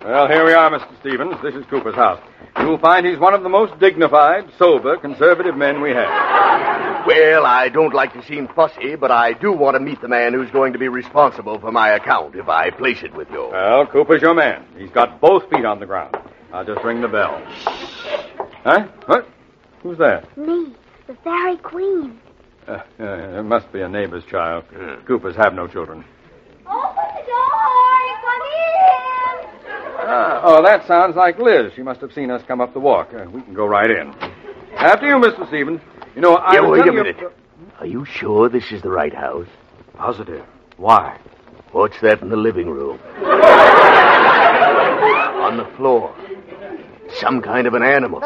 Well, here we are, Mr. Stevens. This is Cooper's house. You'll find he's one of the most dignified, sober, conservative men we have. Well, I don't like to seem fussy, but I do want to meet the man who's going to be responsible for my account if I place it with you. Well, Cooper's your man. He's got both feet on the ground. I'll just ring the bell. Huh? What? Who's that? Me, the Fairy Queen. It must be a neighbor's child. Coopers have no children. Open the door! Come in! Oh, that sounds like Liz. She must have seen us come up the walk. We can go right in. After you, Mr. Stevens. You know, wait a minute. Are you sure this is the right house? Positive. Why? What's that in the living room? On the floor. Some kind of an animal.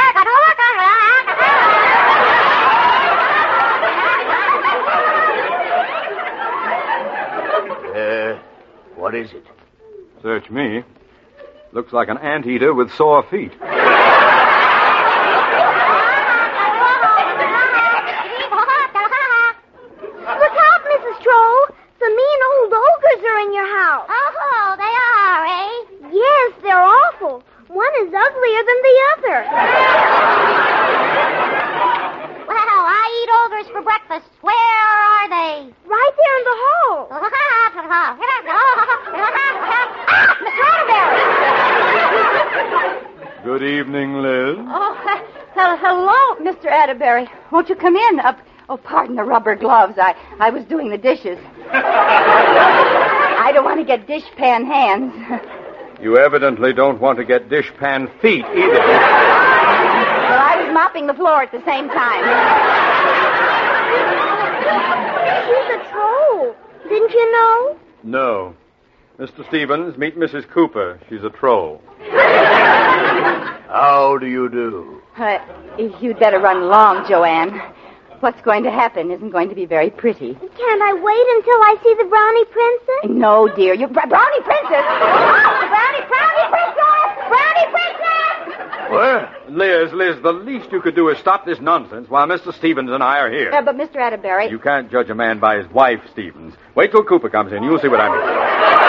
What is it? Search me. Looks like an anteater with sore feet. Look out, Mrs. Troll. Some mean old ogres are in your house. Oh, they are, eh? Yes, they're awful. One is uglier than the other. Well, I eat ogres for breakfast. Where are they? Right there in the hall. Good evening, Liz. Oh, hello, Mr. Atterbury. Won't you come in? Pardon the rubber gloves. I was doing the dishes. I don't want to get dishpan hands. You evidently don't want to get dishpan feet either. Well, I was mopping the floor at the same time. She's a troll. Didn't you know? No. Mr. Stevens, meet Mrs. Cooper. She's a troll. How do you do? You'd better run along, Joanne. What's going to happen isn't going to be very pretty. Can't I wait until I see the Brownie Princess? No, dear. Brownie Princess? Brownie Princess! What? Liz, the least you could do is stop this nonsense while Mr. Stevens and I are here. But Mr. Atterbury... You can't judge a man by his wife, Stevens. Wait till Cooper comes in. You'll see what I mean.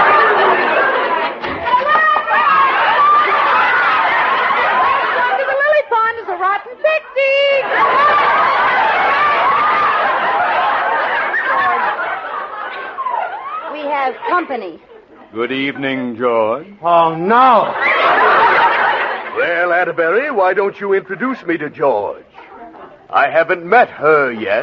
Company. Good evening, George. Oh, no. Well, Atterbury, why don't you introduce me to George? I haven't met her yet.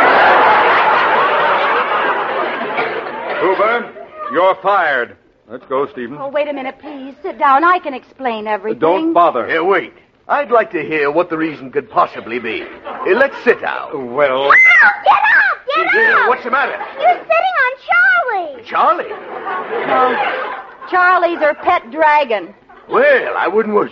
Cooper, you're fired. Let's go, Stevens. Oh, wait a minute, please. Sit down. I can explain everything. Don't bother. Here, wait. I'd like to hear what the reason could possibly be. Let's sit down. Well... Get up! Get up! What's the matter? You're sitting on Charlie. Charlie? No. Charlie's her pet dragon. Well, I wouldn't want...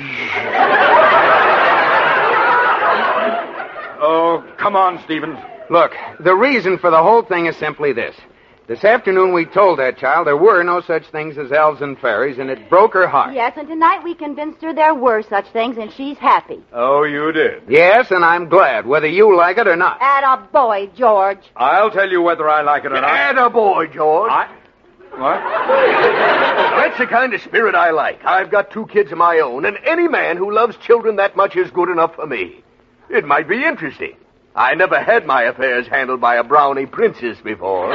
Oh, come on, Stevens. Look, the reason for the whole thing is simply this. This afternoon we told that child there were no such things as elves and fairies, and it broke her heart. Yes, and tonight we convinced her there were such things, and she's happy. Oh, you did? Yes, and I'm glad, whether you like it or not. Attaboy, George. I'll tell you whether I like it or not. Attaboy, George. What? That's the kind of spirit I like. I've got 2 kids of my own, and any man who loves children that much is good enough for me. It might be interesting. I never had my affairs handled by a Brownie Princess before.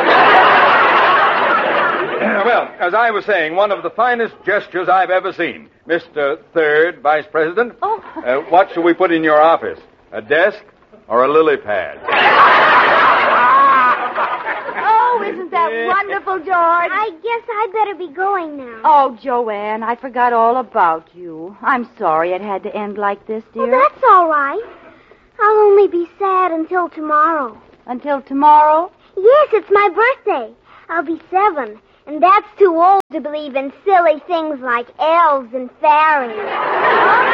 Well, as I was saying, one of the finest gestures I've ever seen. Mr. Third Vice President, what shall we put in your office? A desk or a lily pad? Oh, isn't that wonderful, George? I guess I better be going now. Oh, Joanne, I forgot all about you. I'm sorry it had to end like this, dear. Well, that's all right. I'll only be sad until tomorrow. Until tomorrow? Yes, it's my birthday. I'll be 7, and that's too old to believe in silly things like elves and fairies.